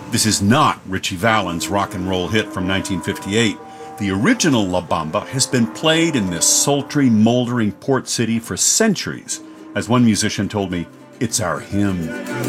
This is not Ritchie Valens' rock and roll hit from 1958. The original La Bamba has been played in this sultry, moldering port city for centuries. As one musician told me, it's our hymn.